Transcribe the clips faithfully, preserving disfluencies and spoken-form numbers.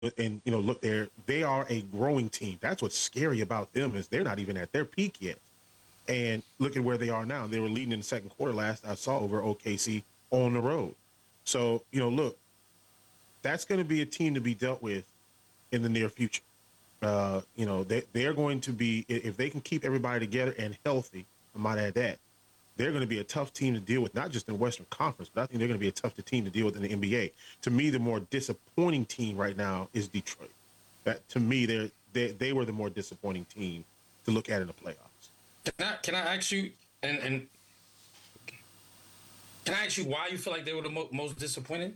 and you know, look, they're they are a growing team. That's what's scary about them is they're not even at their peak yet. And look at where they are now. They were leading in the second quarter last I saw over O K C on the road. So you know, look, that's going to be a team to be dealt with in the near future. Uh, you know, they they're going to be if they can keep everybody together and healthy. I might add that they're going to be a tough team to deal with, not just in the Western Conference, but I think they're going to be a tough team to deal with in the N B A. To me, the more disappointing team right now is Detroit. That to me, they're, they they were the more disappointing team to look at in the playoffs. Can I can I ask you and and can I ask you why you feel like they were the mo- most disappointing?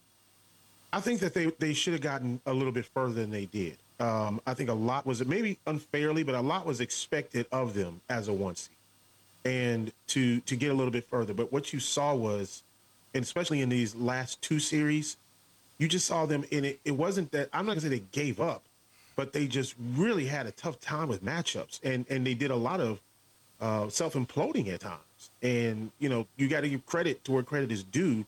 I think that they they should have gotten a little bit further than they did. Um, I think a lot was maybe unfairly, but a lot was expected of them as a one seed, and to to get a little bit further. But what you saw was, and especially in these last two series, you just saw them in it. It wasn't that I'm not gonna say they gave up, but they just really had a tough time with matchups, and and they did a lot of uh, self imploding at times. And you know, you got to give credit to where credit is due.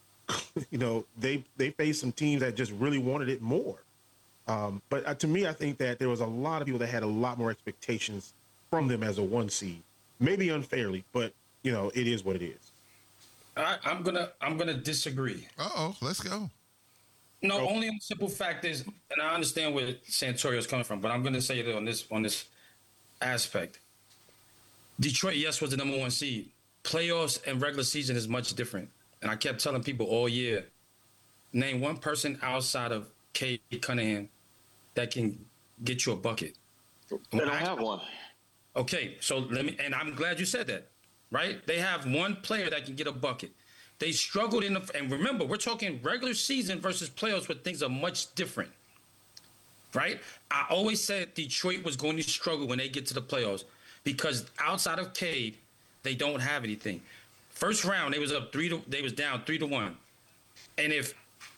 You know, they they faced some teams that just really wanted it more. Um, but uh, to me, I think that there was a lot of people that had a lot more expectations from them as a one seed, maybe unfairly, but you know, it is what it is. I, I'm gonna I'm gonna disagree. Uh oh, let's go. No, oh. Only on the simple fact is, and I understand where Santorio's coming from, but I'm gonna say that on this on this aspect. Detroit, yes, was the number one seed. Playoffs and regular season is much different. And I kept telling people all year, name one person outside of Cade Cunningham that can get you a bucket. They don't have one. Okay, so let me, and I'm glad you said that, right? They have one player that can get a bucket. They struggled in the, and remember, we're talking regular season versus playoffs where things are much different, right? I always said Detroit was going to struggle when they get to the playoffs because outside of Cade, they don't have anything. First round, they was up three to, they was down three to one. And if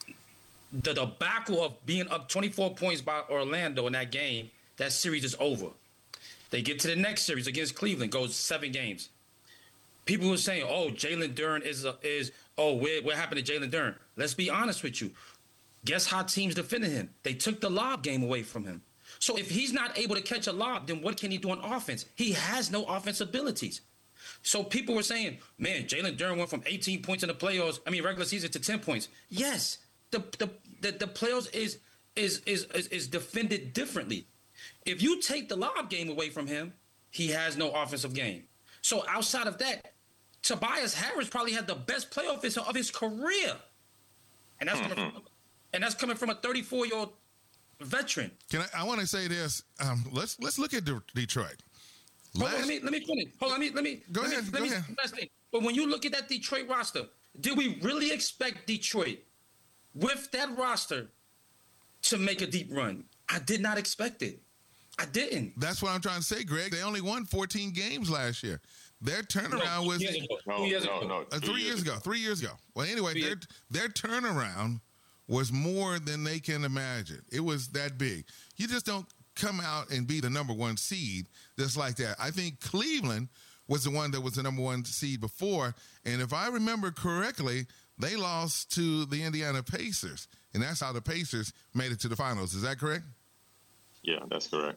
the debacle of being up twenty-four points by Orlando in that game, that series is over. They get to the next series against Cleveland, goes seven games. People were saying, oh, Jalen Duren is, a, is oh, what, what happened to Jalen Duren? Let's be honest with you. Guess how teams defended him? They took the lob game away from him. So if he's not able to catch a lob, then what can he do on offense? He has no offense abilities. So people were saying, man, Jalen Duren went from eighteen points in the playoffs, I mean, regular season to ten points. Yes, the the the, the playoffs is, is is is is defended differently. If you take the lob game away from him, he has no offensive game. So outside of that, Tobias Harris probably had the best playoff of his career. And that's, mm-hmm. coming, from, and that's coming from a thirty-four-year-old veteran. Can I, I want to say this. Um, let's let's look at De- Detroit. Hold on, let me let me finish. Hold on, let me let me go let ahead. Me, go let ahead. Me, last thing. But when you look at that Detroit roster, did we really expect Detroit with that roster to make a deep run? I did not expect it. I didn't. That's what I'm trying to say, Greg. They only won fourteen games last year. Their turnaround no, was years ago. no, two years no, ago. no, uh, three years ago. ago. Three years ago. Well, anyway, their their turnaround was more than they can imagine. It was that big. You just don't come out and be the number one seed just like that. I think Cleveland was the one that was the number one seed before, and if I remember correctly, they lost to the Indiana Pacers, and that's how the Pacers made it to the finals. Is that correct? Yeah, that's correct.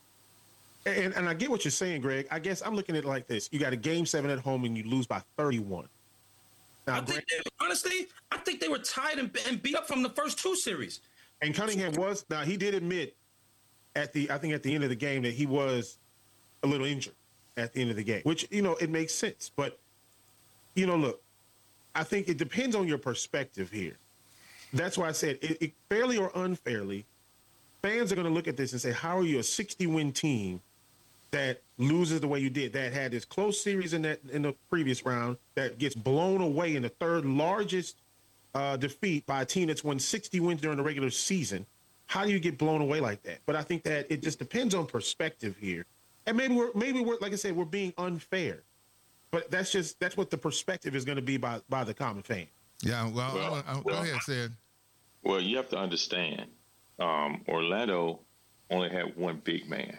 And, and I get what you're saying, Greg. I guess I'm looking at it like this. You got a game seven at home and you lose by thirty-one. Now, I think they, honestly, I think they were tied and, and beat up from the first two series. And Cunningham was, now he did admit at the, I think at the end of the game that he was a little injured at the end of the game, which, you know, it makes sense. But, you know, look, I think it depends on your perspective here. That's why I said it, it fairly or unfairly, fans are going to look at this and say, how are you a sixty-win team that loses the way you did, that had this close series in that in the previous round, that gets blown away in the third largest uh, defeat by a team that's won sixty wins during the regular season? How do you get blown away like that? But I think that it just depends on perspective here. And maybe we're, maybe we're, like I said, we're being unfair. But that's just, that's what the perspective is going to be by, by the common fan. Yeah, well, well, I, I, well go ahead, Sid. Well, you have to understand, um, Orlando only had one big man.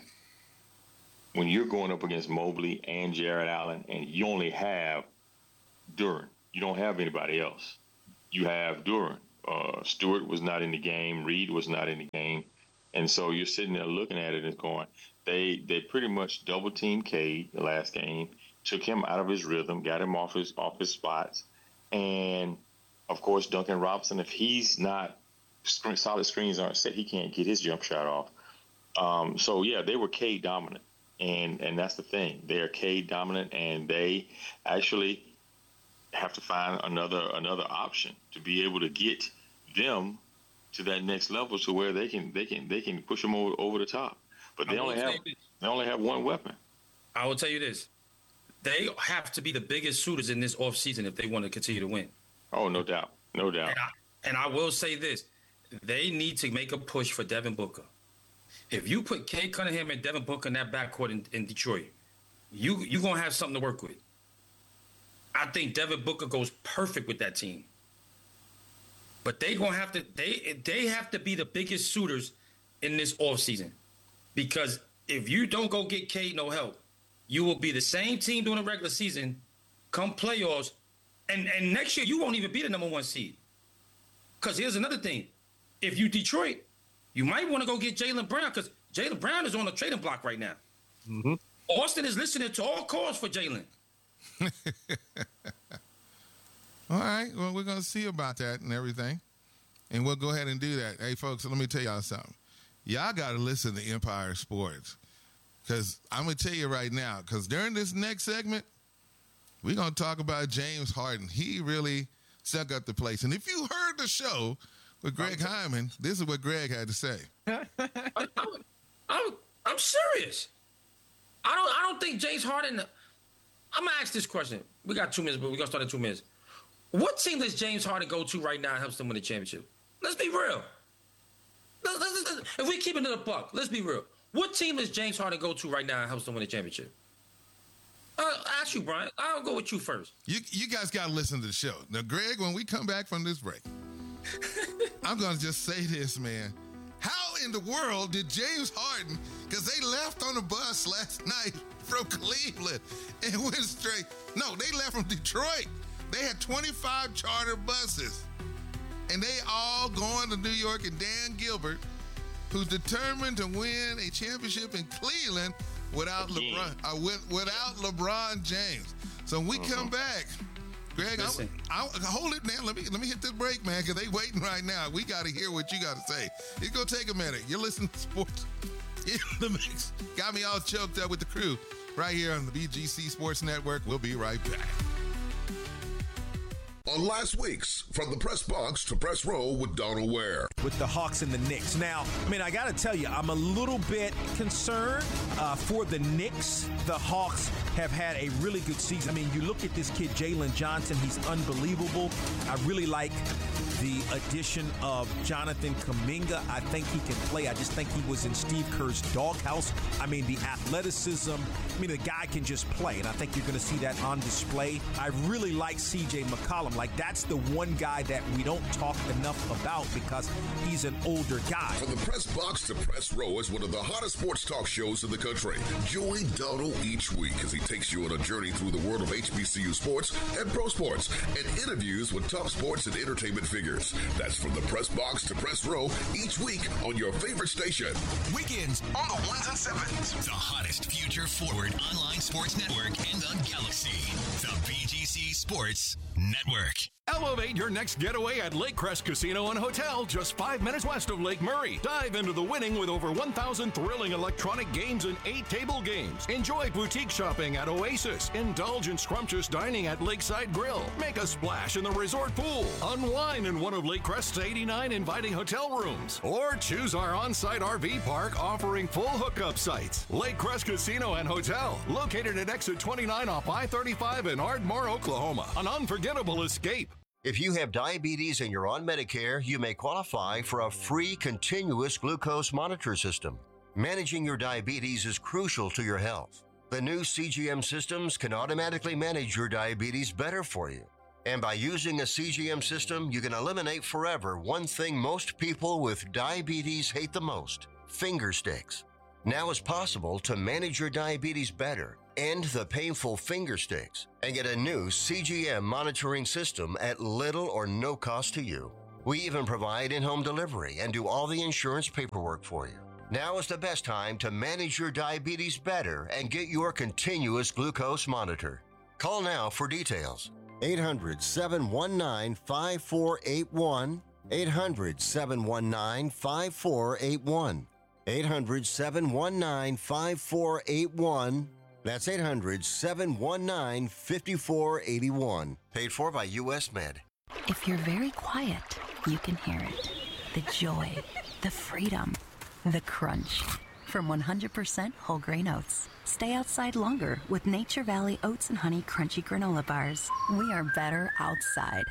When you're going up against Mobley and Jared Allen, and you only have Duren, you don't have anybody else. You have Duren. Uh, Stewart was not in the game. Reed was not in the game. And so you're sitting there looking at it and going, they they pretty much double teamed Cade the last game, took him out of his rhythm, got him off his off his spots, and of course Duncan Robinson, if he's not screen, solid screens aren't set, he can't get his jump shot off. Um, so yeah, they were Cade dominant, and and that's the thing, they are Cade dominant, and they actually have to find another another option to be able to get them to that next level, to where they can they can they can push them over over the top. But they only have they only have one weapon. I will tell you this: they have to be the biggest suitors in this offseason if they want to continue to win. Oh, no doubt, no doubt. And I, and I will say this: they need to make a push for Devin Booker. If you put Cade Cunningham and Devin Booker in that backcourt in, in Detroit, you you're gonna have something to work with. I think Devin Booker goes perfect with that team. But they gonna have to they they have to be the biggest suitors in this offseason. Because if you don't go get Cade no help, you will be the same team during the regular season, come playoffs, and, and next year you won't even be the number one seed. Because here's another thing. If you Detroit, you might want to go get Jaylen Brown, because Jaylen Brown is on the trading block right now. Mm-hmm. Austin is listening to all calls for Jaylen. All right, well, we're going to see about that and everything, and we'll go ahead and do that. Hey, folks, let me tell y'all something. Y'all got to listen to Empire Sports, because I'm going to tell you right now, because during this next segment, we're going to talk about James Harden. He really stuck up the place. And if you heard the show with Greg Hyman, this is what Greg had to say. I, I'm, I'm, I'm serious. I don't, I don't think James Harden – I'm going to ask this question. We got two minutes, but we're going to start in two minutes. What team does James Harden go to right now and helps them win the championship? Let's be real. Let's, let's, let's, if we keep it to the buck, let's be real. What team does James Harden go to right now and helps them win the championship? I'll ask you, Brian. I'll go with you first. You you guys got to listen to the show. Now, Greg, when we come back from this break, I'm going to just say this, man. How in the world did James Harden, because they left on the bus last night from Cleveland and went straight. No, they left from Detroit. They had twenty-five charter buses, and they all going to New York. And Dan Gilbert, who's determined to win a championship in Cleveland without Again. LeBron, uh, with, without LeBron James. So when we uh-huh. come back, Greg, I, I, hold it, man. Let me let me hit this break, man, because they waiting right now. We got to hear what you got to say. It's gonna take a minute. You're listening to Sports in the Mix. Got me all choked up with the crew right here on the B G C Sports Network. We'll be right back. On last week's From the Press Box to Press Row with Donald Ware. With the Hawks and the Knicks. Now, I mean, I got to tell you, I'm a little bit concerned uh, for the Knicks. The Hawks have had a really good season. I mean, you look at this kid, Jalen Johnson, he's unbelievable. I really like the addition of Jonathan Kuminga. I think he can play. I just think he was in Steve Kerr's doghouse. I mean, the athleticism. I mean, the guy can just play, and I think you're going to see that on display. I really like C J McCollum. Like, that's the one guy that we don't talk enough about because he's an older guy. From the Press Box to Press Row is one of the hottest sports talk shows in the country. Join Donald each week as he takes you on a journey through the world of H B C U sports and pro sports and interviews with top sports and entertainment figures. That's From the Press Box to Press Row each week on your favorite station. Weekends on the ones and sevens. The hottest future forward online sports network in the galaxy. The B G C Sports Network. Elevate your next getaway at Lake Crest Casino and Hotel, just five minutes west of Lake Murray. Dive into the winning with over one thousand thrilling electronic games and eight table games. Enjoy boutique shopping at Oasis. Indulge in scrumptious dining at Lakeside Grill. Make a splash in the resort pool. Unwind in one of Lake Crest's eighty-nine inviting hotel rooms. Or choose our on-site R V park offering full hookup sites. Lake Crest Casino and Hotel, located at exit twenty-nine off I thirty-five in Ardmore, Oklahoma. An unforgettable escape. If you have diabetes and you're on Medicare, you may qualify for a free continuous glucose monitor system. Managing your diabetes is crucial to your health. The new C G M systems can automatically manage your diabetes better for you. And by using a C G M system, you can eliminate forever one thing most people with diabetes hate the most: finger sticks. Now it's possible to manage your diabetes better, end the painful finger sticks, and get a new C G M monitoring system at little or no cost to you. We even provide in-home delivery and do all the insurance paperwork for you. Now is the best time to manage your diabetes better and get your continuous glucose monitor. Call now for details. eight hundred, seven one nine, five four eight one. eight hundred, seven one nine, five four eight one. eight hundred, seven one nine, five four eight one. That's eight hundred, seven one nine, five four eight one. Paid for by U S Med. If you're very quiet, you can hear it. The joy, the freedom, the crunch. From one hundred percent whole grain oats. Stay outside longer with Nature Valley Oats and Honey Crunchy Granola Bars. We are better outside.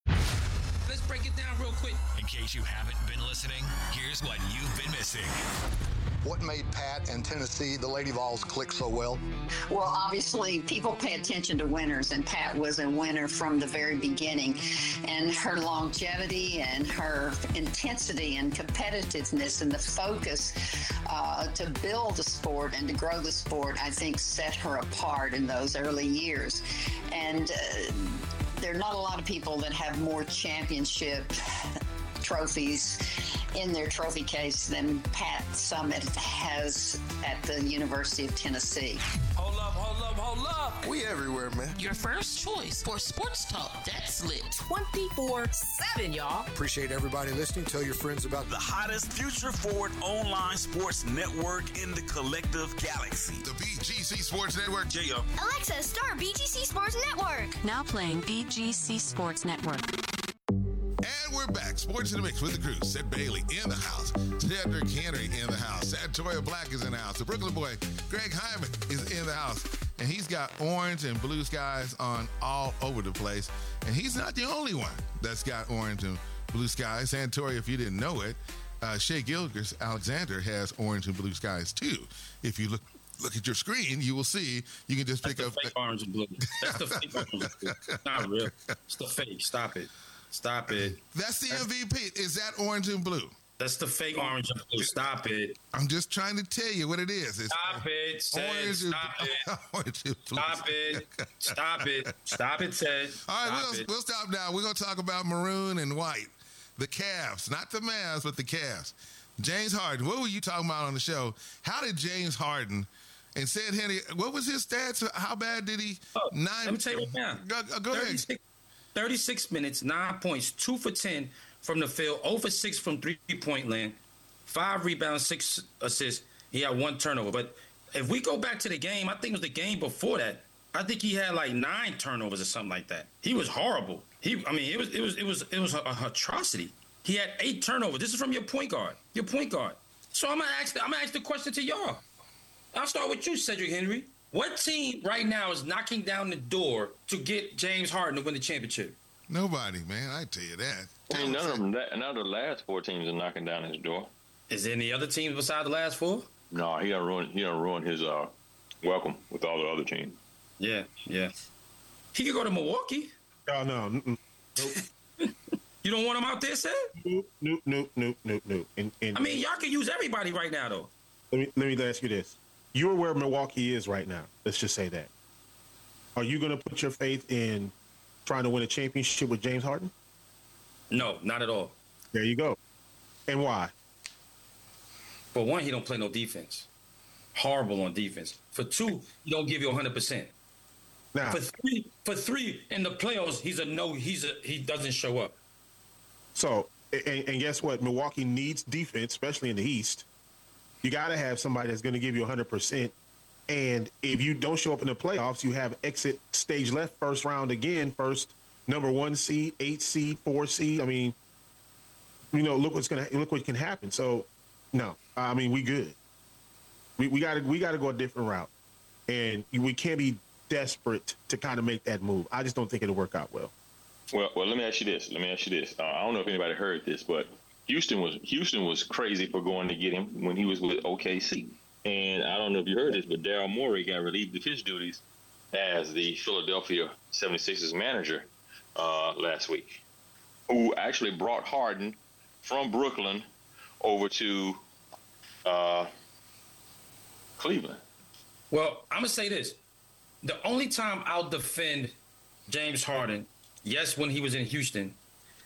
Let's break it down real quick. In case you haven't been listening, here's what you've been missing. What made Pat and Tennessee, the Lady Vols, click so well? Well, obviously, people pay attention to winners, and Pat was a winner from the very beginning. And her longevity and her intensity and competitiveness and the focus uh, to build the sport and to grow the sport, I think, set her apart in those early years. And uh, there are not a lot of people that have more championship trophies in their trophy case than Pat Summitt has at the University of Tennessee. Hold up, hold up, hold up. We everywhere, man. Your first choice for sports talk. That's lit. twenty-four seven, y'all. Appreciate everybody listening. Tell your friends about the hottest future forward online sports network in the collective galaxy. The B G C Sports Network. J O. Alexa, start B G C Sports Network. Now playing B G C Sports Network. And we're back. Sports in the Mix with the crew. Sid Bailey in the house. Cedric Henry in the house. Santoya Black is in the house. The Brooklyn boy, Greg Hyman, is in the house. And he's got orange and blue skies on all over the place. And he's not the only one that's got orange and blue skies. Santoya, if you didn't know it, uh, Shea Gilgis Alexander has orange and blue skies too. If you look look at your screen, you will see you can just That's pick the up fake orange and blue. That's the fake orange and blue. Not real. It's the fake. Stop it. Stop it. That's the M V P. Is that orange and blue? That's the fake orange and blue. Stop it. I'm just trying to tell you what it is. It's Stop it, Ted. orange Stop and, it. orange and blue. Stop it. Stop it. Stop it, Ted. All right, Stop we'll, it. we'll stop now. We're going to talk about maroon and white. The Cavs. Not the Mavs, but the Cavs. James Harden. What were you talking about on the show? How did James Harden and said Henry, what was his stats? How bad did he? Oh, Nine. Let me tell you right now. Go, go ahead. thirty-six minutes, nine points, two for ten from the field, zero for six from three-point land, five rebounds, six assists. He had one turnover. But if we go back to the game, I think it was the game before that. I think he had like nine turnovers or something like that. He was horrible. He, I mean, it was, it was, it was, it was a, a atrocity. He had eight turnovers. This is from your point guard. Your point guard. So I'm gonna ask. The, I'm gonna ask the question to y'all. I'll start with you, Cedric Henry. What team right now is knocking down the door to get James Harden to win the championship? Nobody, man. I tell you that. I mean, none of them. None of the last four teams are knocking down his door. Is there any other teams besides the last four? No, he done ruin. He done ruin his uh, welcome with all the other teams. Yeah, yeah. He could go to Milwaukee. Oh no. Mm-mm. Nope. You don't want him out there, Seth? Nope, nope, nope, nope, nope, nope. And, and I mean, y'all can use everybody right now, though. Let me let me ask you this: you're where Milwaukee is right now. Let's just say that. Are you going to put your faith in trying to win a championship with James Harden? No, not at all. There you go. And why? For one, he don't play no defense. Horrible on defense. For two, he don't give you one hundred percent. Now, for three, for three in the playoffs, he's a no. He's a he doesn't show up. So, and, and guess what? Milwaukee needs defense, especially in the East. You got to have somebody that's going to give you one hundred percent. And if you don't show up in the playoffs, you have exit stage left first round again, first number one seed, eight seed, four seed. I mean, you know, look what's going to look what can happen. So, no, I mean, we good. We we got to we got to go a different route, and we can't be desperate to kind of make that move. I just don't think it'll work out well. Well, well, let me ask you this. Let me ask you this. Uh, I don't know if anybody heard this, but Houston was Houston was crazy for going to get him when he was with O K C. And I don't know if you heard this, but Daryl Morey got relieved of his duties as the Philadelphia seventy-sixers manager uh, last week, who actually brought Harden from Brooklyn over to uh, Cleveland. Well, I'm going to say this. The only time I'll defend James Harden, yes, when he was in Houston,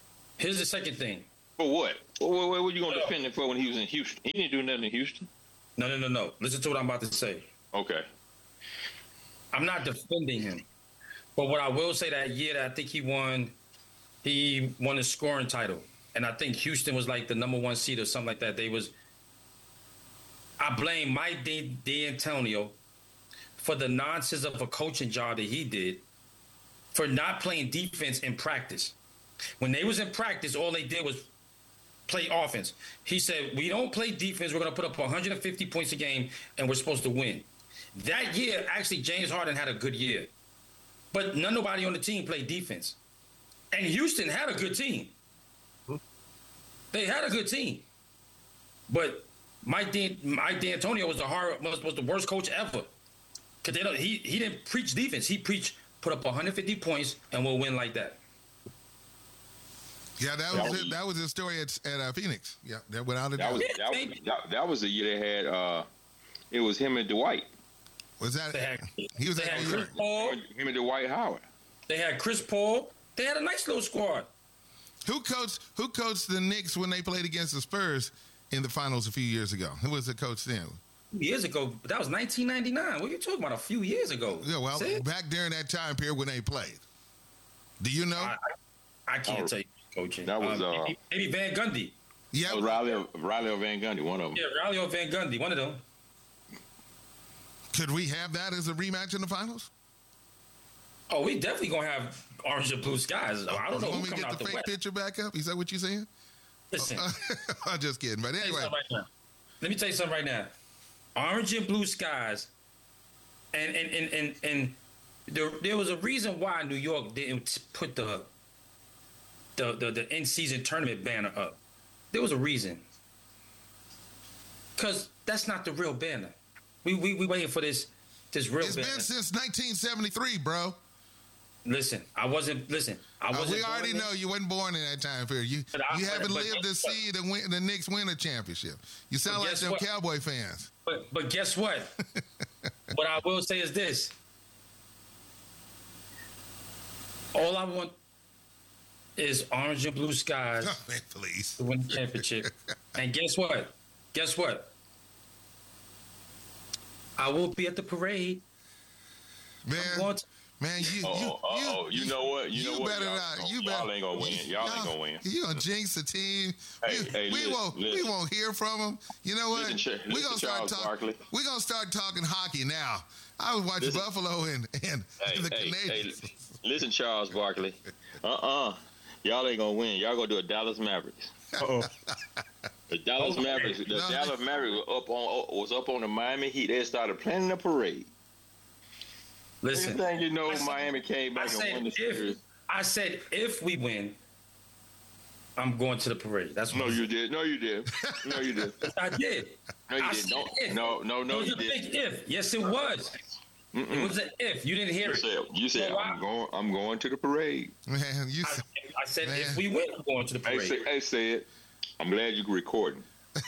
Here's the second thing. For what? What, what, what were you going to defend him for when he was in Houston? He didn't do nothing in Houston. No, no, no, no. Listen to what I'm about to say. Okay. I'm not defending him. But what I will say that year that I think he won, he won the scoring title. And I think Houston was like the number one seed or something like that. They was, I blame Mike D'Antonio for the nonsense of a coaching job that he did for not playing defense in practice. When they was in practice, all they did was play offense. He said, we don't play defense. We're going to put up one hundred fifty points a game, and we're supposed to win. That year, actually, James Harden had a good year. But none nobody on the team played defense. And Houston had a good team. They had a good team. But Mike, Dan, Mike D'Antonio was the hard, was, was the worst coach ever. Because they don't, he, he didn't preach defense. He preached put up one hundred fifty points and we'll win like that. Yeah, that was it. That was his story at, at uh, Phoenix. Yeah, that without a doubt. That was, that, was, that, that was the year they had, uh, it was him and Dwight. Was that? They had, he was they at had New Chris York. Paul. Him and Dwight Howard. They had Chris Paul. They had a nice little squad. Who coached Who coached the Knicks when they played against the Spurs in the finals a few years ago? Who was the coach then? Years ago, that was nineteen ninety-nine. What are you talking about? A few years ago. Yeah, well, See? back during that time period when they played. Do you know? I, I, I can't Oh, tell you, coaching. that was, um, uh, maybe, maybe Van Gundy. Yeah, That was Riley, or- Riley or Van Gundy, one of them. Yeah, Riley or Van Gundy, one of them. Could we have that as a rematch in the finals? Oh, we definitely gonna have orange and blue skies. I don't know When who we coming get out the the fake west. picture back up, is that what you're saying? Listen, I'm just kidding. But let me tell you anyway, something right now. Let me tell you something right now. Orange and blue skies, and and and and, and there, there was a reason why New York didn't put the the the, the in season tournament banner up. There was a reason, because that's not the real banner. We we we waiting for this this real it's banner. been since nineteen seventy-three, bro. Listen, I wasn't. Listen, I Uh, wasn't. we already born know you wasn't born in that time period. You But I- you haven't but- lived but to guess what? see the win, the Knicks win a championship. You sound But like guess them what? Cowboy fans. But but guess what? What I will say is this. All I want is orange and blue skies Oh, man, please. to win the championship. And guess what? Guess what? I will be at the parade. Man, I'm going to- man, you you Oh, oh, you, oh, you know what? You, know what? better Y'all, not. You y'all better. ain't gonna win. Y'all, ain't gonna win. You gonna jinx the team? Hey, we hey, we listen, won't. We listen. won't hear from them. You know what? Listen, Ch- we listen, gonna start Charles talking. Barkley. We gonna start talking hockey now. I was watching Listen. Buffalo and and, Hey, and the hey, Canadians. hey, listen, Charles Barkley. Uh-uh. Y'all ain't gonna win. Y'all gonna do a Dallas Mavericks. Uh-oh. The Dallas Oh, Mavericks. The no, Dallas Mavericks were up on was up on the Miami Heat. They started planning a parade. Listen, Next thing you know, I said- Miami came I back and said won the series. if I said if we win, I'm going to the parade. That's No, what you did. No, you did. No, you did. I did. No, you I did. said No, if. no, no, no, It was you a big did. if. Yes, it was. It Mm-mm. was an if. You didn't hear You it. said, you said So why- I'm going. I'm going to the parade. Man, you. I, I said Man. if we win, I'm going to the Hey, parade. say, hey, said. I'm glad you're recording.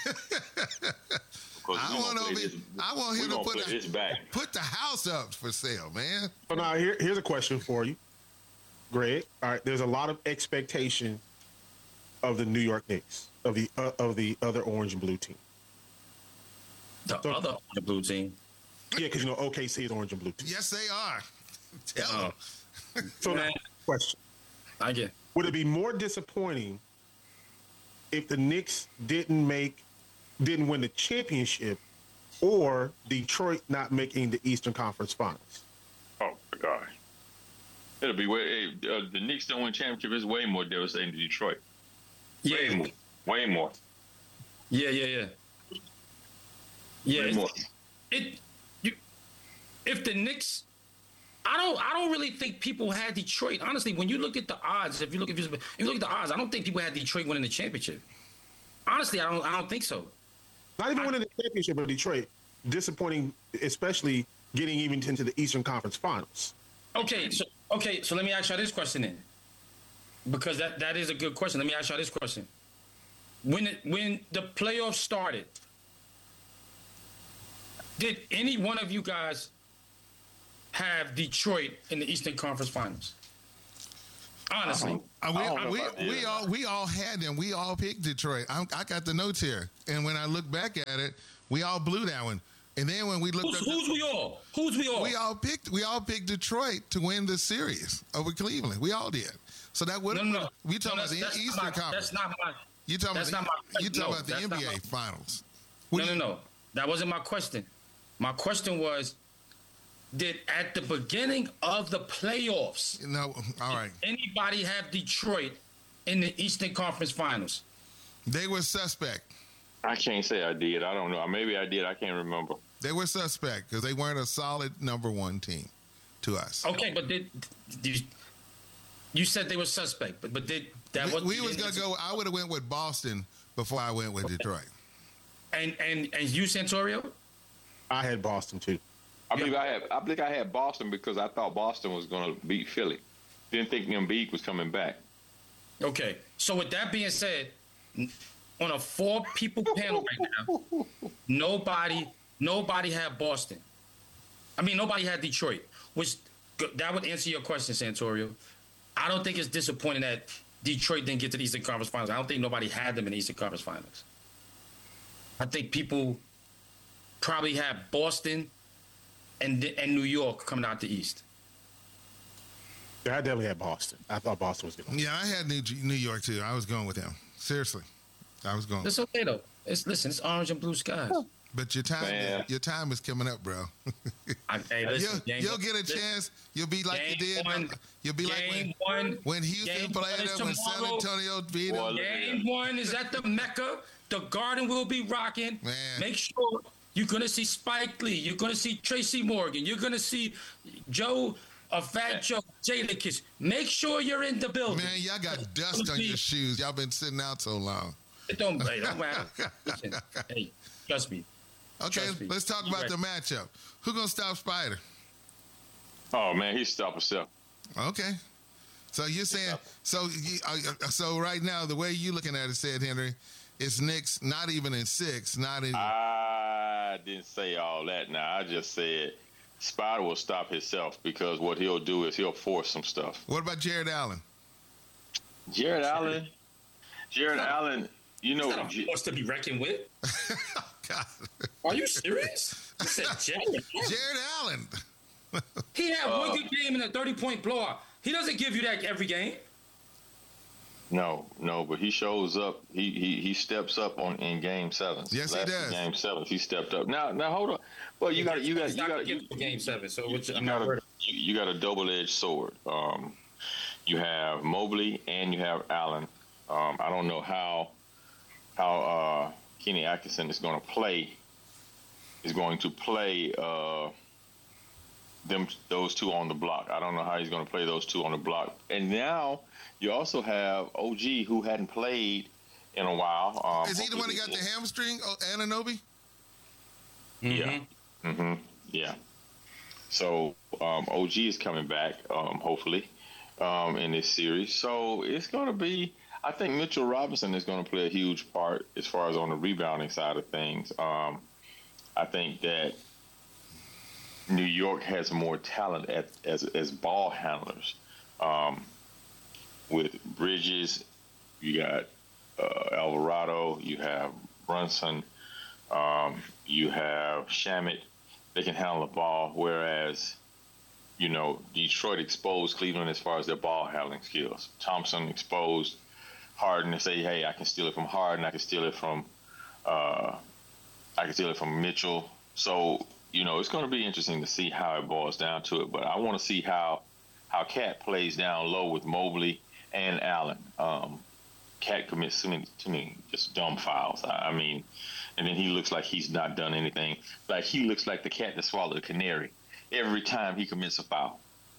I want to be. I want him to put put the, this back. put the house up for sale, man. So now here, here's a question for you, Greg. All right, there's a lot of expectation of the New York Knicks, of the uh, of the other orange and blue team. The So- other the blue team. Yeah, because you know O K C is orange and blue team. Yes, they are. Tell Oh, them. So now, Man. question: I get. would it be more disappointing if the Knicks didn't make, didn't win the championship, or Detroit not making the Eastern Conference Finals? Oh my God. It'll be way. Hey, uh, the Knicks don't win championship is way more devastating than Detroit. Way Yeah, more. Way more. yeah, yeah, yeah. Yeah, Way it's- more. it. You, if the Knicks, I don't, I don't really think people had Detroit. Honestly, when you look at the odds, if you look, if you, if you look at the odds, I don't think people had Detroit winning the championship. Honestly, I don't, I don't think so. Not even winning the championship of Detroit, disappointing, especially getting even into the Eastern Conference Finals. Okay, so okay, so let me ask y'all this question then, because that, that is a good question. Let me ask y'all this question: When it, when the playoffs started, did any one of you guys have Detroit in the Eastern Conference Finals? Honestly, Uh, we, we, we all we all had them. We all picked Detroit. I, I got the notes here, and when I look back at it, we all blew that one. And then when we looked who's, up, who's we all? Who's we all? We all picked. We all picked Detroit to win the series over Cleveland. We all did. So that would no, no, no. we talking no, about the that's Eastern my, Conference. That's not my. You talking that's about not the, my. you talking no, about the N B A my, Finals? No, no, no. That wasn't my question. My question was, did at the beginning of the playoffs, no, all right, anybody have Detroit in the Eastern Conference Finals? They were suspect. I can't say I did. I don't know. Maybe I did. I can't remember. They were suspect because they weren't a solid number one team to us. Okay, but did, did you, you said they were suspect, but but did that? We, what, we was gonna go. I would have went with Boston before I went with okay. Detroit. And and and you, Santorio? I had Boston too. I believe I had. I think I had Boston because I thought Boston was going to beat Philly. Didn't think Embiid was coming back. Okay, so with that being said, on a four-people panel right now, nobody, nobody had Boston. I mean, nobody had Detroit. Which that would answer your question, Santorio. I don't think it's disappointing that Detroit didn't get to the Eastern Conference Finals. I don't think nobody had them in the Eastern Conference Finals. I think people probably had Boston and and New York coming out the East. Yeah, I definitely had Boston. I thought Boston was going. Yeah, I had New New York too. I was going with them. Seriously, I was going. It's okay though. It's listen. It's orange and blue skies. But your time, Man. your time is coming up, bro. I, hey, listen, you'll, you'll get a chance. You'll be like you did. One, you'll be like when, one, when Houston played them, when San Antonio beat them. Game one is at the Mecca. The Garden will be rocking. Man. Make sure you're gonna see Spike Lee. You're gonna see Tracy Morgan. You're gonna see Joe, a Fat Joe, Jadakiss. Make sure you're in the building. Man, y'all got dust on your shoes. Y'all been sitting out so long. It don't, hey, don't matter. Listen, hey, trust me. Okay, let's talk about the matchup. Who gonna stop Spider? Oh man, he stopped himself. Okay, so you're saying so? Uh, so right now, the way you looking at it, said Henry, it's Knicks not even in six, not in. I didn't say all that. Now I just said Spider will stop himself because what he'll do is he'll force some stuff. What about Jared Allen? Jared Allen. Jared not, Allen. You know, not a force to be reckoned with. God. Are you serious? You said Jared, Jared Allen. He had uh, one good game in a thirty-point blowout. He doesn't give you that every game. No, no, but he shows up. He he he steps up on in game sevens. Yes, Last he does. Game sevens, he stepped up. Now, now hold on. Well, you got you got you got you got game seven. So you, which, you I'm got not a you, you got a double-edged sword. Um, you have Mobley and you have Allen. Um, I don't know how how uh, Kenny Atkinson is going to play. Is going to play uh, them those two on the block. I don't know how he's going to play those two on the block. And now you also have O G who hadn't played in a while. Um, Is he the one that got the hamstring, oh, Anunoby? Yeah. Mm-hmm. Yeah. So um, O G is coming back, um, hopefully, um, in this series. So it's going to be. I think Mitchell Robinson is going to play a huge part as far as on the rebounding side of things. Um, I think that New York has more talent at, as as ball handlers. Um, with Bridges, you got uh, Alvarado, you have Brunson, um, you have Shamet. They can handle the ball, whereas, you know, Detroit exposed Cleveland as far as their ball handling skills. Thompson exposed Harden to say, hey, I can steal it from Harden, I can steal it from uh, I can steal it from Mitchell. So, you know, it's going to be interesting to see how it boils down to it. But I want to see how how Cat plays down low with Mobley and Allen. Um, Cat commits too many, too many just dumb fouls. I, I mean, and then he looks like he's not done anything. Like he looks like the cat that swallowed a canary every time he commits a foul.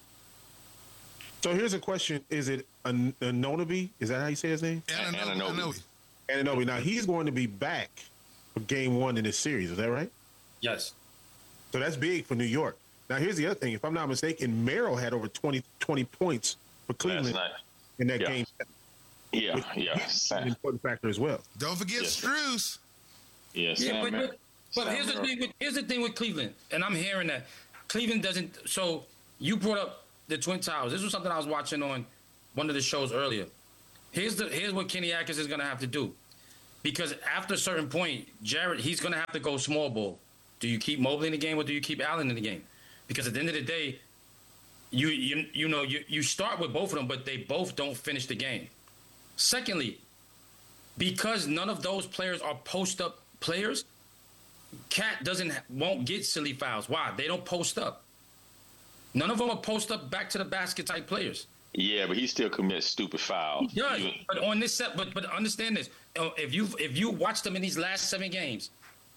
So here's a question: is it An- Anunoby? Is that how you say his name? Anunoby. Anunoby. Now he's going to be back for game one in this series. Is that right? Yes. So that's big for New York. Now here's the other thing. If I'm not mistaken, Merrill had over twenty, twenty points for Cleveland in that yeah. game. Yeah, yeah. An important factor as well. Don't forget yes. Strus. Yes, yeah, but, Mer- but, but here's the thing. With, here's the thing with Cleveland, and I'm hearing that Cleveland doesn't. So you brought up the Twin Towers. This was something I was watching on one of the shows earlier. Here's the here's what Kenny Atkins is gonna have to do, because after a certain point, Jared he's gonna have to go small ball. Do you keep Mobley in the game or do you keep Allen in the game? Because at the end of the day, you you you know you you start with both of them, but they both don't finish the game. Secondly, because none of those players are post up players, Cat doesn't won't get silly fouls. Why? They don't post up. None of them are post up back to the basket type players. Yeah, but he still commits stupid fouls. He does, but on this set, but but understand this: if you if you watch them in these last seven games,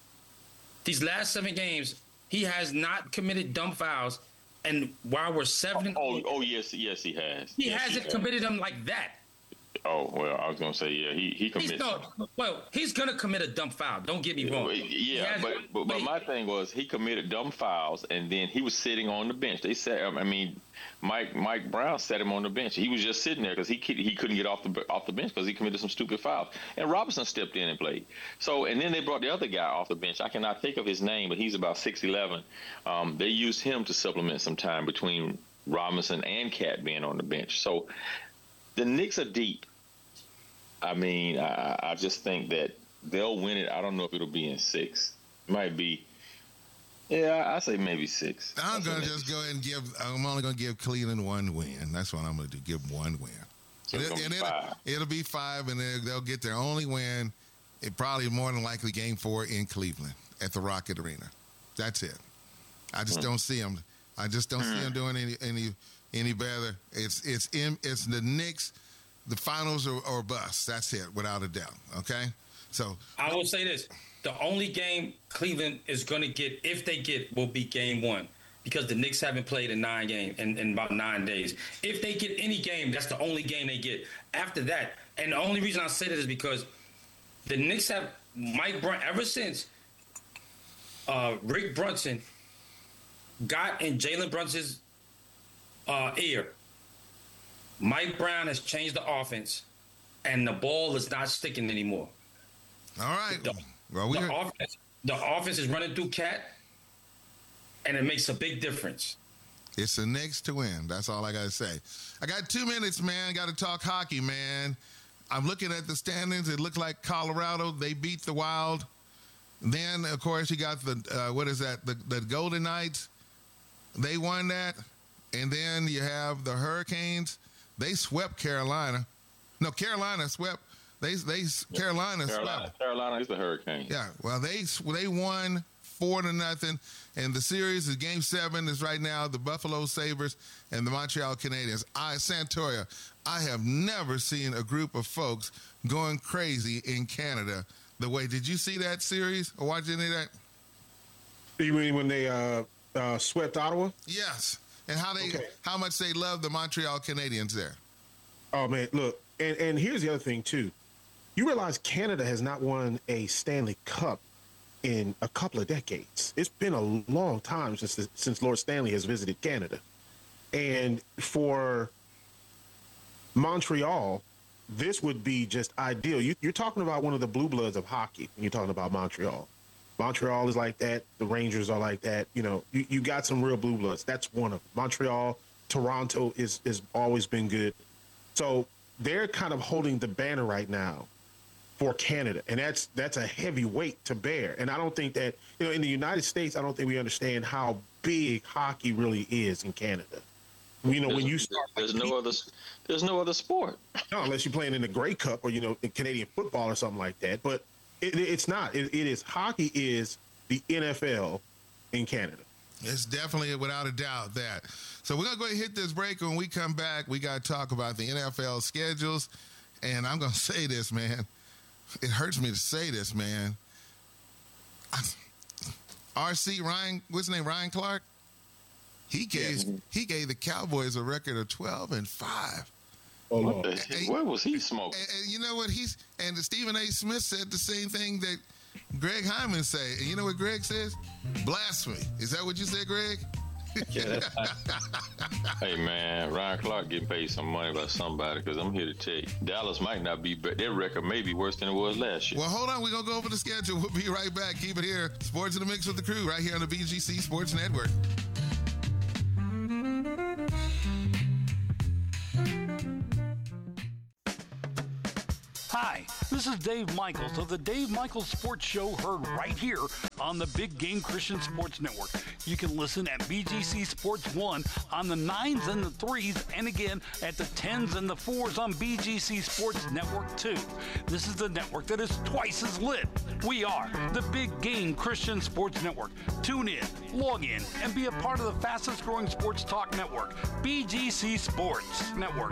these last seven games, he has not committed dumb fouls, and while we're seven, oh, oh yes, yes, he has. He yes, hasn't he has. committed them like that. Oh well, I was gonna say yeah, he he commits. He's no, well, he's gonna commit a dumb foul. Don't get me wrong. Yeah, has, but but, but my thing was he committed dumb fouls, and then he was sitting on the bench. They said, I mean, Mike Mike Brown set him on the bench. He was just sitting there because he he couldn't get off the off the bench because he committed some stupid fouls. And Robinson stepped in and played. So and then they brought the other guy off the bench. I cannot think of his name, but he's about six eleven. Um, they used him to supplement some time between Robinson and Cat being on the bench. So the Knicks are deep. I mean, I, I just think that they'll win it. I don't know if it'll be in six. It might be. Yeah, I say maybe six. I'm going to just go ahead and give, I'm only going to give Cleveland one win. That's what I'm going to do, give them one win. So and it, and it'll, it'll be five, and they'll get their only win. It probably more than likely game four in Cleveland at the Rocket Arena. That's it. I just mm. don't see them. I just don't mm. see them doing any any any better. It's it's in, it's the Knicks. The finals or, or bust. That's it, without a doubt. Okay? So I will say this. The only game Cleveland is going to get, if they get, will be game one. Because the Knicks haven't played in nine games, in, in about nine days. If they get any game, that's the only game they get. After that, and the only reason I say that is because the Knicks have Mike Brown, ever since uh, Rick Brunson got in Jalen Brunson's uh, ear, Mike Brown has changed the offense, and the ball is not sticking anymore. All right. The, well, we the, offense, the offense is running through Cat, and it makes a big difference. It's the Knicks to win. That's all I got to say. I got two minutes, man. Got to talk hockey, man. I'm looking at the standings. It looks like Colorado, they beat the Wild. Then, of course, you got the, uh, what is that, the, the Golden Knights. They won that. And then you have the Hurricanes. They swept Carolina. No, Carolina swept. They they yeah. Carolina, Carolina swept. Carolina is the Hurricane. Yeah. Well, they they won four to nothing, and the series is Game Seven is right now the Buffalo Sabres and the Montreal Canadiens. I Santoria. I have never seen a group of folks going crazy in Canada the way. Did you see that series or watch any of that? You mean when they uh, uh, swept Ottawa? Yes. And how they, okay. how much they love the Montreal Canadiens there. Oh man, look, and, and here's the other thing too. You realize Canada has not won a Stanley Cup in a couple of decades. It's been a long time since the, since Lord Stanley has visited Canada, and for Montreal, this would be just ideal. You, you're talking about one of the blue bloods of hockey when you're talking about Montreal. Montreal is like that. The Rangers are like that. You know, you, you got some real blue bloods. That's one of them. Montreal, Toronto is is always been good. So they're kind of holding the banner right now for Canada, and that's that's a heavy weight to bear. And I don't think that, you know, in the United States, I don't think we understand how big hockey really is in Canada. You know, there's, when you start, there's like, no other there's no other sport. No, unless you're playing in the Grey Cup or, you know, in Canadian football or something like that. But It, it's not. It, it is. Hockey is the N F L in Canada. It's definitely, without a doubt, that. So we're going to go ahead and hit this break. When we come back, we got to talk about the N F L schedules. And I'm going to say this, man. It hurts me to say this, man. R C Ryan, what's his name, Ryan Clark? He gave yeah. he gave the Cowboys a record of twelve and five. Oh, what the heck? Where was he smoking? And, and you know what? He's and Stephen A. Smith said the same thing that Greg Hyman said. And you know what Greg says? Blasphemy. Is that what you said, Greg? Yeah, that's not... Hey, man, Ryan Clark getting paid some money by somebody, because I'm here to tell you, Dallas might not be, but their record may be worse than it was last year. Well, hold on. We're going to go over the schedule. We'll be right back. Keep it here. Sports in the Mix with the crew right here on the B G C Sports Network. Hi, this is Dave Michaels of the Dave Michaels Sports Show, heard right here on the Big Game Christian Sports Network. You can listen at B G C Sports one on the nines and the threes, and again at the tens and the fours on B G C Sports Network two. This is the network that is twice as lit. We are the Big Game Christian Sports Network. Tune in, log in, and be a part of the fastest growing sports talk network, B G C Sports Network.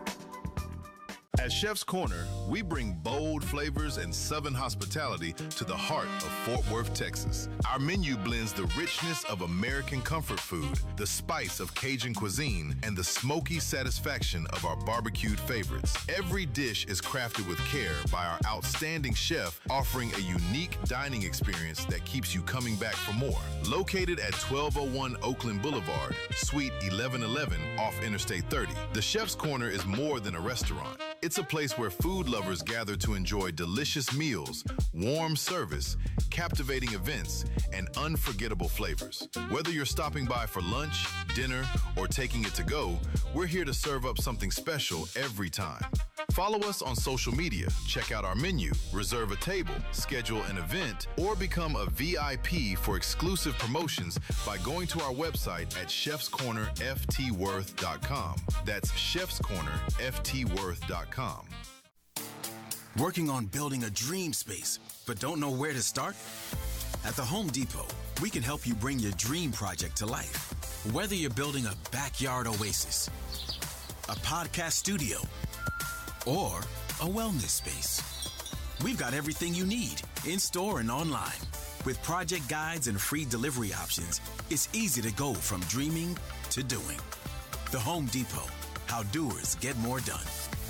At Chef's Corner, we bring bold flavors and Southern hospitality to the heart of Fort Worth, Texas. Our menu blends the richness of American comfort food, the spice of Cajun cuisine, and the smoky satisfaction of our barbecued favorites. Every dish is crafted with care by our outstanding chef, offering a unique dining experience that keeps you coming back for more. Located at twelve oh one Oakland Boulevard, Suite eleven eleven off Interstate thirty, the Chef's Corner is more than a restaurant. It's a place where food lovers gather to enjoy delicious meals, warm service, captivating events, and unforgettable flavors. Whether you're stopping by for lunch, dinner, or taking it to go, we're here to serve up something special every time. Follow us on social media, check out our menu, reserve a table, schedule an event, or become a V I P for exclusive promotions by going to our website at chefs corner f t worth dot com. That's chefs corner f t worth dot com. Working on building a dream space, but don't know where to start? At the Home Depot, we can help you bring your dream project to life. Whether you're building a backyard oasis, a podcast studio, or a wellness space, we've got everything you need in store and online. With project guides and free delivery options, it's easy to go from dreaming to doing. The Home Depot, how doers get more done.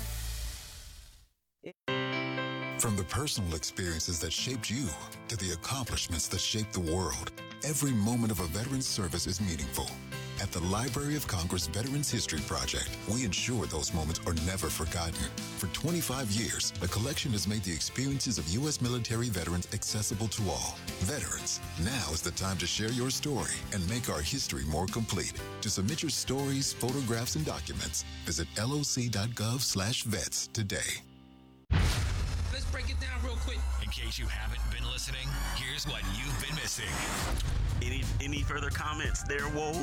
From the personal experiences that shaped you to the accomplishments that shaped the world, every moment of a veteran's service is meaningful. At the Library of Congress Veterans History Project, we ensure those moments are never forgotten. For twenty-five years, the collection has made the experiences of U S military veterans accessible to all. Veterans, now is the time to share your story and make our history more complete. To submit your stories, photographs, and documents, visit L O C dot gov slash vets today. Let's break it down real quick. In case you haven't been listening, here's what you've been missing. Any any further comments there, Whoa?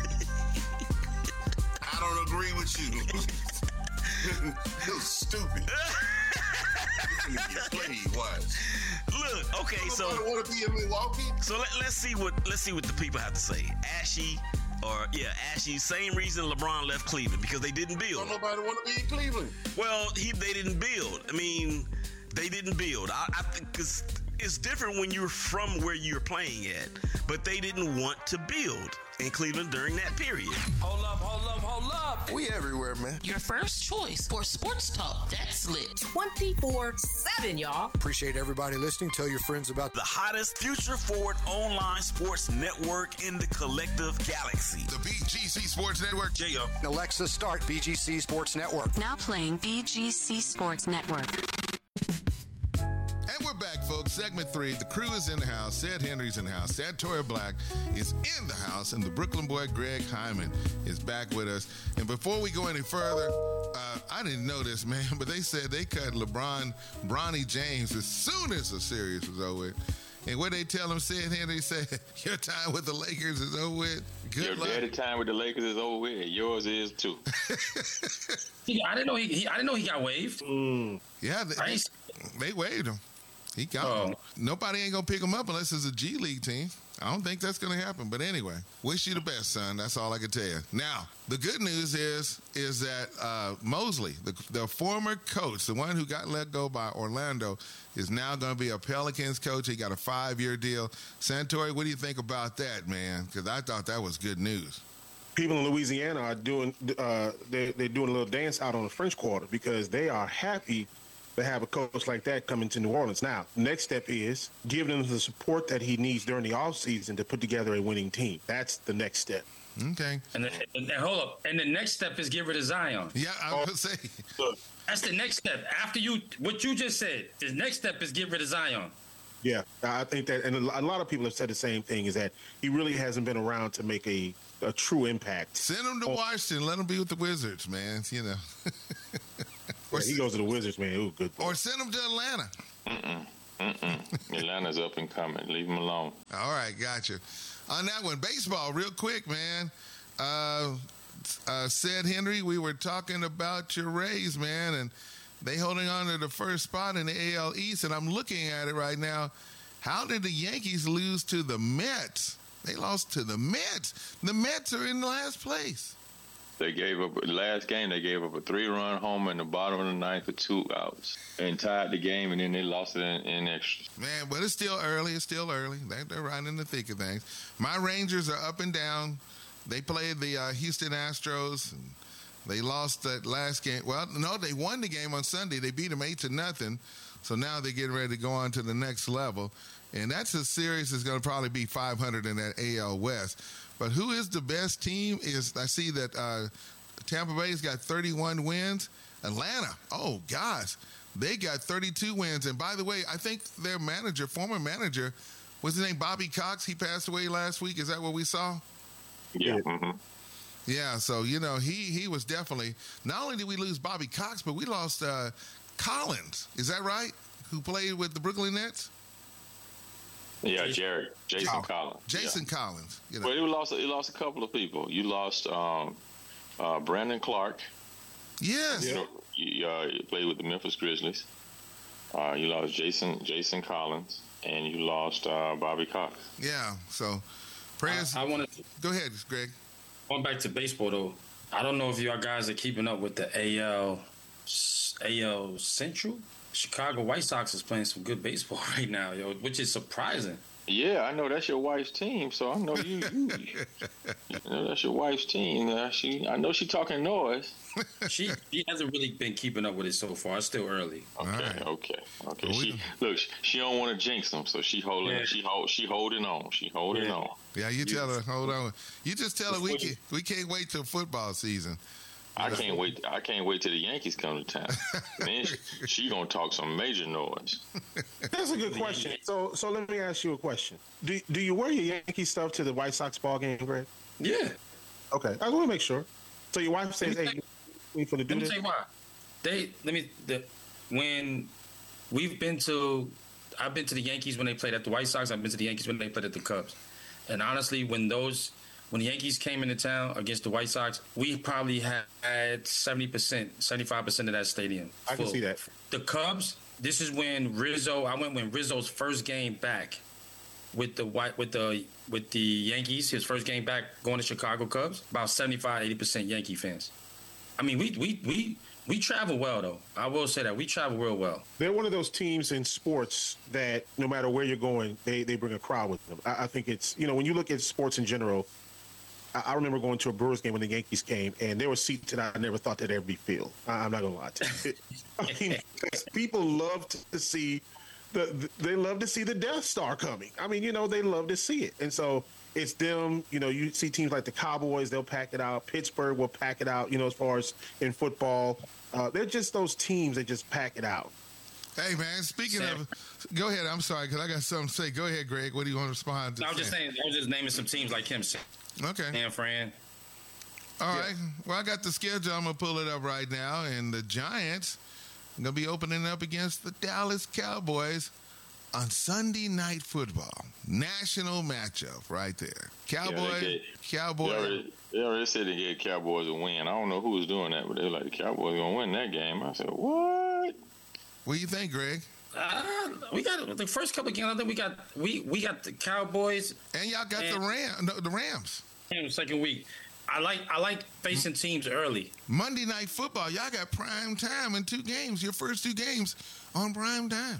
I don't agree with you. You're stupid. You get played, watch. Look, okay, so want to be in Milwaukee. So let, let's see what let's see what the people have to say. Ashy, or yeah, Ashy. Same reason LeBron left Cleveland, because they didn't build. Don't nobody want to be in Cleveland. Well, he they didn't build. I mean, they didn't build. I, I think because it's different when you're from where you're playing at, but they didn't want to build in Cleveland during that period. Hold up, hold up, hold up. We everywhere, man. Your first choice for sports talk that's lit. twenty-four seven, y'all. Appreciate everybody listening. Tell your friends about the hottest future forward online sports network in the collective galaxy. The B G C Sports Network. J O. Alexa, start B G C Sports Network. Now playing B G C Sports Network. And we're back, folks. Segment three. The crew is in the house. Sid Henry's in the house. Santoria Black is in the house. And the Brooklyn boy, Greg Hyman, is back with us. And before we go any further, uh, I didn't know this, man, but they said they cut LeBron, Bronny James as soon as the series was over with. And what they tell him, Sid Henry said, your time with the Lakers is over with. Good Your luck. daddy time with the Lakers is over with. Yours is too. He, I didn't know he, he. I didn't know he got waived. Mm. Yeah, they, they, they waived him. He got Oh. him. Nobody ain't gonna pick him up unless it's a G League team. I don't think that's gonna happen. But anyway, wish you the best, son. That's all I can tell you. Now, the good news is is that uh, Mosley, the, the former coach, the one who got let go by Orlando, is now going to be a Pelicans coach. He got a five-year deal. Santori, what do you think about that, man? Because I thought that was good news. People in Louisiana are doing uh, they, they're doing a little dance out on the French Quarter because they are happy to have a coach like that come into New Orleans. Now, next step is giving him the support that he needs during the offseason to put together a winning team. That's the next step. Okay. And, the, and, and hold up. And the next step is get rid of Zion. Yeah, I was going to say. That's the next step. After you, what you just said, the next step is get rid of Zion. Yeah, I think that, and a lot of people have said the same thing, is that he really hasn't been around to make a, a true impact. Send him to Washington. Let him be with the Wizards, man. You know. Yeah, he goes to the Wizards, man. Ooh, good. Or send him to Atlanta. Mm-mm. Mm-mm. Atlanta's up and coming. Leave him alone. All right, gotcha. On that one, baseball, real quick, man. Uh, uh, said Henry, we were talking about your Rays, man, and they holding on to the first spot in the A L East, and I'm looking at it right now. How did the Yankees lose to the Mets? They lost to the Mets. The Mets are in last place. They gave up last game. They gave up a three-run homer in the bottom of the ninth with two outs and tied the game, and then they lost it in, in extras. Man, but it's still early. It's still early. They, they're right in the thick of things. My Rangers are up and down. They played the uh, Houston Astros. And they lost that last game. Well, no, they won the game on Sunday. They beat them eight to nothing. So now they're getting ready to go on to the next level. And that's a series that's going to probably be five hundred in that A L West. But who is the best team is I see that uh, Tampa Bay's got thirty-one wins. Atlanta, oh, gosh, they got thirty-two wins. And by the way, I think their manager, former manager, what's his name, Bobby Cox, he passed away last week. Is that what we saw? Yeah. Mm-hmm. Yeah, so, you know, he he was definitely, not only did we lose Bobby Cox, but we lost uh, Collins. Is that right? Who played with the Brooklyn Nets? Yeah, Jerry, Jason oh, Collins. Jason yeah. Collins. You know. Well, he lost. He lost a couple of people. You lost um, uh, Brandon Clark. Yes. You know, you, uh, you played with the Memphis Grizzlies. Uh, you lost Jason Jason Collins, and you lost uh, Bobby Cox. Yeah. So, prayers. I, I want to go ahead, Greg. Going back to baseball though, I don't know if y'all guys are keeping up with the A L A L Central. Chicago White Sox is playing some good baseball right now, yo, which is surprising. Yeah, I know that's your wife's team, so I know you. you, you know, that's your wife's team. Uh, she, I know she talking noise. she, she hasn't really been keeping up with it so far. It's still early. Okay, right. okay, okay. Well, she look, she don't want to jinx them, so she holding, yeah. she hold, she holding on, she holding yeah. on. Yeah, you tell her, hold on. You just tell her we can, we can't wait till football season. I can't wait. I can't wait till the Yankees come to town. Man, she, she gonna talk some major noise. That's a good question. So, so let me ask you a question. Do do you wear your Yankee stuff to the White Sox ball game, Greg? Yeah. Okay, I want to make sure. So your wife says, "Hey, we for the do let this." Let me tell you why. They let me the, when we've been to, I've been to the Yankees when they played at the White Sox. I've been to the Yankees when they played at the Cubs. And honestly, when those When the Yankees came into town against the White Sox, we probably had seventy percent, seventy-five percent of that stadium I full. can see that. The Cubs, this is when Rizzo, I went when Rizzo's first game back with the white with the with the Yankees, his first game back going to Chicago Cubs, about seventy-five, eighty percent Yankee fans. I mean, we we we we travel well though. I will say that we travel real well. They're one of those teams in sports that no matter where you're going, they, they bring a crowd with them. I, I think it's, you know, when you look at sports in general, I remember going to a Brewers game when the Yankees came, and there were seats that I never thought they'd ever be filled. I'm not gonna lie to you. I mean, people love to see the, the they love to see the Death Star coming. I mean, you know, they love to see it, and so it's them. You know, you see teams like the Cowboys; they'll pack it out. Pittsburgh will pack it out. You know, as far as in football, uh, they're just those teams that just pack it out. Hey man, speaking Sam. of, go ahead. I'm sorry because I got something to say. Go ahead, Greg. What do you want to respond to? No, I was just saying. I was just naming some teams like him. Okay. And Fran. All right. Well, I got the schedule. I'm going to pull it up right now. And the Giants are going to be opening up against the Dallas Cowboys on Sunday Night Football. National matchup right there. Cowboys. Yeah, Cowboys. They already, they already said they gave Cowboys a win. I don't know who was doing that, but they were like, the Cowboys going to win that game. I said, what? What do you think, Greg? Uh, we got the first couple of games. I think we got we we got the Cowboys, and y'all got the Ram no, the Rams. In the second week, I like I like facing teams early. Monday Night Football, y'all got prime time in two games. Your first two games on prime time.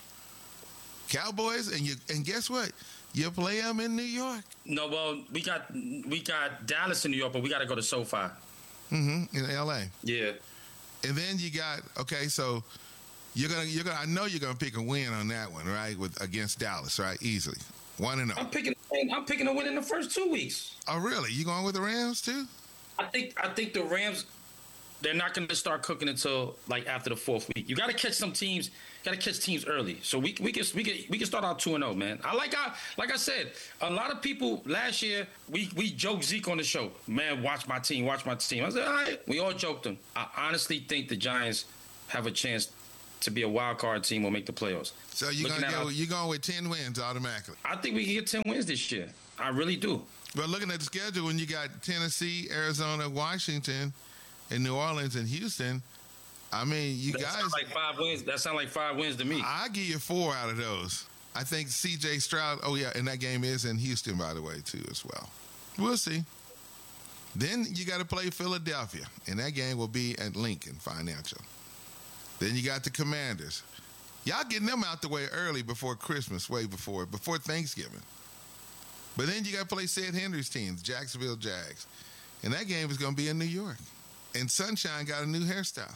Cowboys, and you and guess what? You play them in New York. No, well, we got we got Dallas in New York, but we got to go to SoFi. Mm-hmm. In L A. Yeah. And then you got okay, so. You're gonna, you're gonna. I know you're gonna pick a win on that one, right? With against Dallas, right? Easily, one and zero. I'm picking. I'm picking a win in the first two weeks. Oh, really? You going with the Rams too? I think. I think the Rams. They're not going to start cooking until like after the fourth week. You got to catch some teams. Got to catch teams early. So we we can we can we can start out two and zero, man. I like I like I said. A lot of people last year we we joked Zeke on the show. Man, watch my team. Watch my team. I said, all right. We all joked him. I honestly think the Giants have a chance to be a wild card team or make the playoffs. So you're Looking gonna at go, our- you're going with ten wins automatically. I think we can get ten wins this year. I really do. But looking at the schedule, when you got Tennessee, Arizona, Washington, and New Orleans and Houston, I mean, you that guys. sound like five wins. That sound like five wins to me. I give you four out of those. I think C J Stroud. Oh yeah, and that game is in Houston, by the way, too, as well. We'll see. Then you got to play Philadelphia, and that game will be at Lincoln Financial. Then you got the Commanders. Y'all getting them out the way early before Christmas, way before before Thanksgiving. But then you got to play Sid Henry's team, the Jacksonville Jags, and that game is going to be in New York. And Sunshine got a new hairstyle.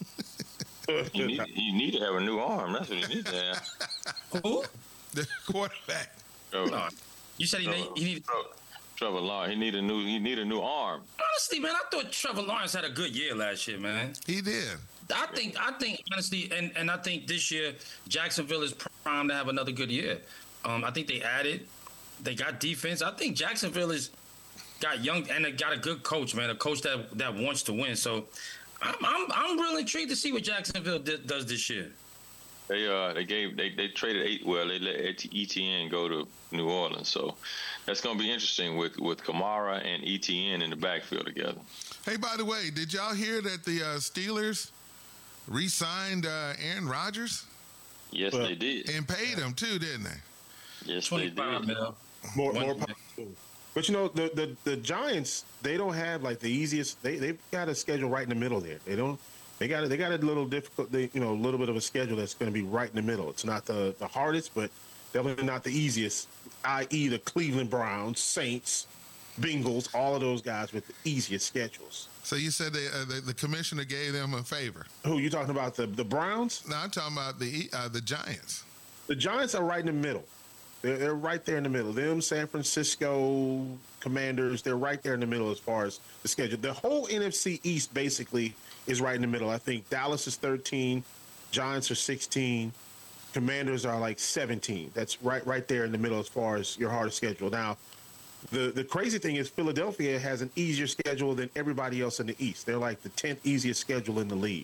You need, you need to have a new arm. That's what you need to have. Who? The quarterback. Trevor, No. You said he need, he need. Trevor, Trevor Lawrence. He need a new. He need a new arm. Honestly, man, I thought Trevor Lawrence had a good year last year, man. He did. I think, I think, honestly, and, and I think this year Jacksonville is primed to have another good year. Um, I think they added, they got defense. I think Jacksonville is got young and they got a good coach, man, a coach that that wants to win. So I'm I'm, I'm really intrigued to see what Jacksonville d- does this year. They uh they gave they, they traded eight. Well, they let E T N go to New Orleans, so that's going to be interesting with with Kamara and E T N in the backfield together. Hey, by the way, did y'all hear that the uh, Steelers re-signed uh, Aaron Rodgers? Yes, Well, they did. And paid him too, didn't they? Yes, they twenty-five did. mil. More, One- more. power to them. But you know, the, the the Giants, they don't have like the easiest. They they've got a schedule right in the middle there. They don't. They got they got a little difficult. They, you know, a little bit of a schedule that's going to be right in the middle. It's not the the hardest, but definitely not the easiest. that is, the Cleveland Browns, Saints, Bengals, all of those guys with the easiest schedules. So you said they, uh, the, the commissioner gave them a favor. Who you talking about? The the Browns? No, I'm talking about the uh, the Giants. The Giants are right in the middle. They're, they're right there in the middle. Them, San Francisco Commanders, they're right there in the middle as far as the schedule. The whole N F C East basically is right in the middle. I think Dallas is thirteen, Giants are sixteen, Commanders are like seventeen. That's right right there in the middle as far as your hardest schedule. Now, the, the crazy thing is Philadelphia has an easier schedule than everybody else in the East. They're like the tenth easiest schedule in the league.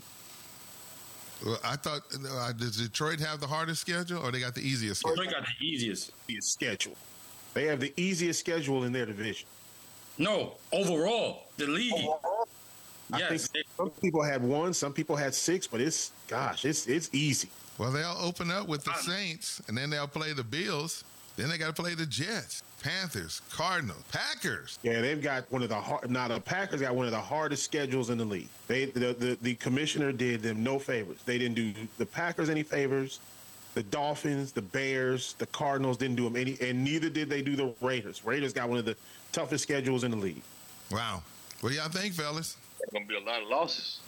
Well, I thought, uh, does Detroit have the hardest schedule, or they got the easiest schedule? Detroit got the easiest. Easiest schedule. They have the easiest schedule in their division. No, overall, the league. I Yes. think some people had one, some people had six, but it's gosh, it's it's easy. Well, they'll open up with the Saints, and then they'll play the Bills. Then they got to play the Jets, Panthers, Cardinals, Packers. Yeah, they've got one of the hard. Now the Packers got one of the hardest schedules in the league. They the, the the commissioner did them no favors. They didn't do the Packers any favors. The Dolphins, the Bears, the Cardinals didn't do them any, and neither did they do the Raiders. Raiders got one of the toughest schedules in the league. Wow. What do y'all think, fellas? There's going to be a lot of losses.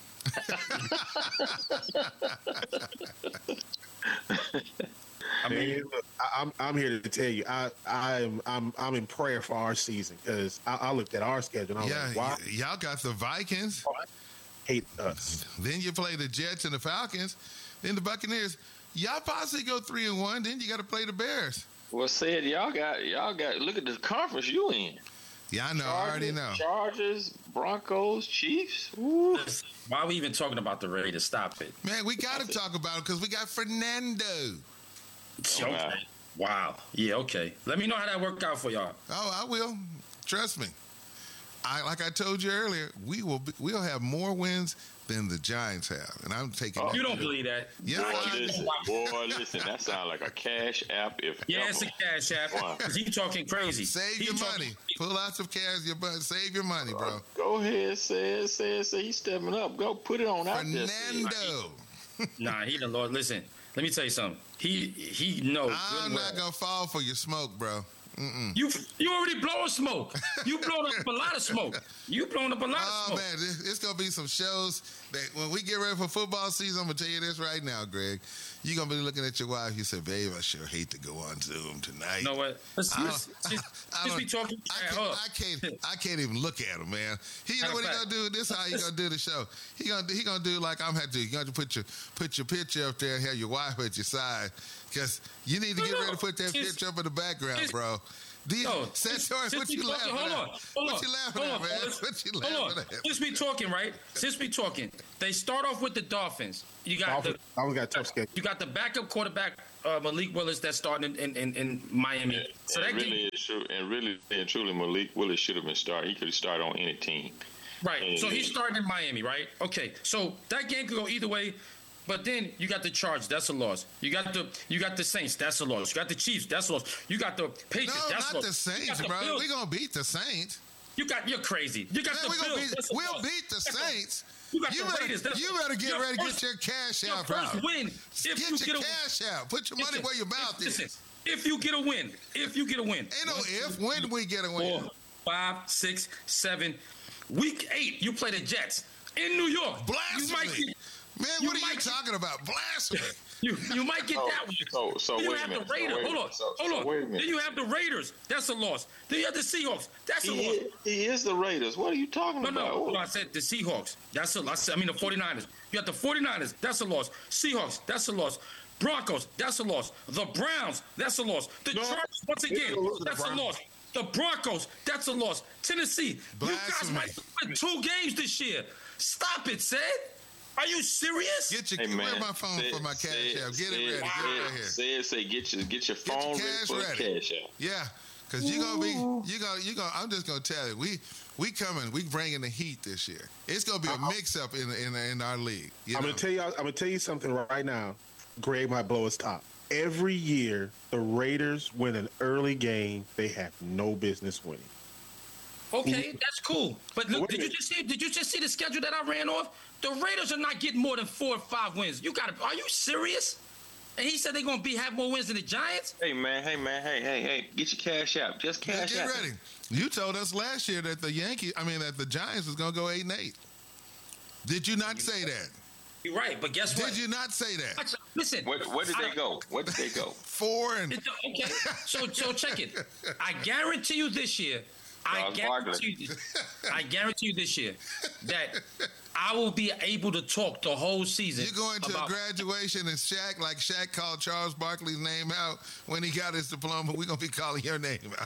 I mean, look, I, I'm I'm here to tell you, I I'm I'm I'm in prayer for our season because I, I looked at our schedule. And I was Yeah, like, wow, y- y'all got the Vikings. hate us. Then you play the Jets and the Falcons. Then the Buccaneers. Y'all possibly go three and one. Then you got to play the Bears. Well, said y'all got y'all got. Look at the conference you in. Yeah, I know. I already know. Chargers, Broncos, Chiefs. Woo. Why are we even talking about the Raiders? Stop it. Man, we got to talk about it because we got Fernando. Okay. Wow. Yeah. Okay. Let me know how that worked out for y'all. Oh, I will. Trust me. I like I told you earlier, we will be, we'll have more wins than the Giants have, and I'm taking. Oh, that you don't too. believe that? Yes, Boy, I do. listen, boy, listen. That sounds like a cash app. If Yeah, ever. it's a cash app. Wow. Cause he talking crazy. Save He your talking- money. Pull out some cash. Your bu- save your money, bro. Go ahead, say it, say it, say he's stepping up. Go put it on out there. Fernando. Nah, he the Lord. Listen, let me tell you something. He he knows. I'm good not well. gonna fall for your smoke, bro. Mm-mm. You you already blowing smoke. You blowing up a lot of smoke. You blowing up a lot Oh of smoke. man, this- it's gonna be some shows that when we get ready for football season, I'm gonna tell you this right now, Greg. You're gonna be looking at your wife. You said, "Babe, I sure hate to go on Zoom tonight." You know what? Let's, I let's, don't- just, I just be don't- talking. I at can't, her. I can't. I can't even look at him, man. He you know Matter what he of gonna do? This how he gonna do the show. He gonna do- he gonna do like I'm had to. You gonna put your put your picture up there and have your wife at your side because you need to get No, ready to put that just- picture up in the background, just- bro. D- No, Santori, what you laughing hold at? on, hold What you on, laughing hold at, on, man? fellas. What you Hold laughing on. at? Since we talking, right? Since we talking, they start off with the Dolphins. You got Dolphins, the Dolphins got a tough schedule. you got the backup quarterback uh, Malik Willis that's starting in in, in Miami. And, so and that really, game, is true, and really and truly, Malik Willis should have been starting. He could have started on any team. right? And- So he's starting in Miami, right? Okay, so that game could go either way. But then you got the Chargers, that's a loss. You got the you got the Saints, that's a loss. You got the Chiefs, that's a loss. You got the Patriots, No, that's a not loss. the You Saints, got the bro. Bills. We gonna beat the Saints. You got you're crazy. You got Man, the we gonna Bills. beat, that's a we'll loss. beat the That's a- Saints. You got You the better, Raiders. That's you a- better get your ready to first- get your cash your out, first bro. win. If Get you your get a cash out. Put your money Listen, where your mouth if, is. listen, if you get a win, if you get a win. Ain't no if. When do we get a win? Four, five, six, seven. Week eight, you play the Jets in New York. Blasphemy. You might get, Man, you what are you might- talking about? Blasphemy. You you might get So- that one. so- so then you wait a have minute, the so Raiders. wait a hold on, minute, so- hold so on. wait a minute. Then you have the Raiders. That's a loss. Then you have the Seahawks. That's a He, loss. is- he is the Raiders. What are you talking No, about? no, no, I said the Seahawks. That's a loss. I mean the forty-niners. You got the forty-niners. That's a loss. Seahawks. That's a loss. Broncos. That's a loss. The Browns. That's a loss. The No, Chargers. Once they again, don't lose to the that's a Browns. loss. The Broncos. That's a loss. Tennessee. You guys Blasphemy. might win two games this year. Stop it, Sid. Are you serious? Get your Hey, man, where's my phone say- for my cash say- app? Get say- it ready. Get it right here. Say it, say get your get your Get your phone ready cash for the ready. cash out. Yeah, because you're gonna be you gonna you gonna. I'm just gonna tell you, we we coming, we bringing the heat this year. It's gonna be a mix up in in in our league. You I'm know? gonna tell you. I'm gonna tell you something right now. Greg might blow his top. Every year, the Raiders win an early game they have no business winning. Okay, that's cool. But look, Wait a did you minute. just see? Did you just see the schedule that I ran off? The Raiders are not getting more than four or five wins. You got to. Are you serious? And he said they're gonna be have more wins than the Giants. Hey man, hey man, hey hey hey, get your cash out. Just Get, cash get out. ready. You told us last year that the Yankees, I mean that the Giants was gonna go eight and eight. Did you not say that? You're right, but guess what? Did you not say that? Watch- Listen. Where, where did I- they go? Where did they go? Four and It's, okay, so so check it. I guarantee you this year. I Charles guarantee Barkley. you. This, I guarantee you this year that I will be able to talk the whole season. you're going to about, a graduation and Shaq, like Shaq called Charles Barkley's name out when he got his diploma. We're gonna be calling your name out.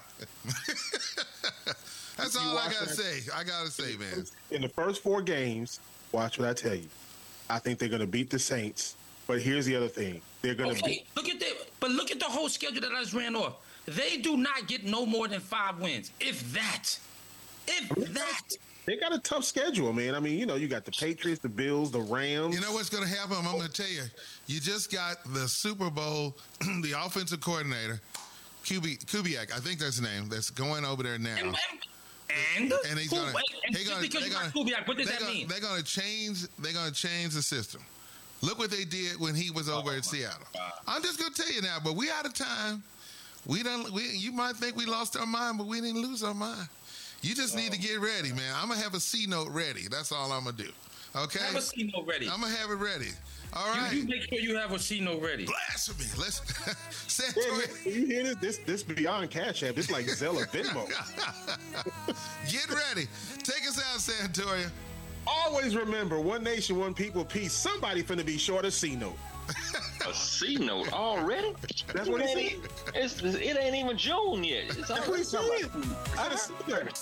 That's all I watch gotta that- say. I gotta say, man. In the first four games, watch what I tell you. I think they're gonna beat the Saints. But here's the other thing: they're gonna Okay, beat. look at the but look at the whole schedule that I just ran off. They do not get no more than five wins, if that. If that. They got a tough schedule, man. I mean, you know, you got the Patriots, the Bills, the Rams. You know what's going to happen? I'm going to tell you. You just got the Super Bowl, the offensive coordinator, Kubi, Kubiak, I think that's his name, that's going over there now. And, and, And he's Who- gonna, and he just gonna, because they you gonna, got Kubiak, what does they that gonna, mean? They're going to change. They're going to change the system. Look what they did when he was over at Seattle. I'm just going to tell you now, but we out of time. We don't. We you might think we lost our mind, but we didn't lose our mind. You just need to get ready, man. I'm gonna have a C note ready. That's all I'm gonna do. Okay. Have a C note ready. I'm gonna have it ready. All You- right. You, make sure you have a C note ready. Blasphemy. Let's. Yeah, man, you hear this? This this beyond Cash App. This like Zella Venmo. Get ready. Take us out, Santoria. Always remember, one nation, one people, peace. Somebody finna be short a C note. A C note already? That's what he It ain't- said. It's, it ain't even June yet. It's That's what he already said. I just said that.